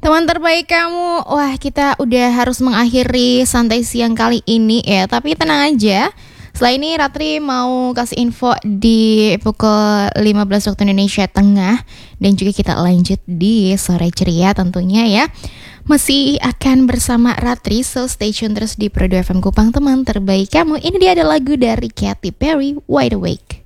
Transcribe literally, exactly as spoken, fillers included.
Teman terbaik kamu, wah kita udah harus mengakhiri santai siang kali ini ya. Tapi tenang aja, setelah ini Ratri mau kasih info di pukul lima belas waktu Indonesia Tengah. Dan juga kita lanjut di sore ceria tentunya ya. Masih akan bersama Ratri, so stay tune terus di Pro dua F M Kupang, teman terbaik kamu. Ini dia ada lagu dari Katy Perry, Wide Awake.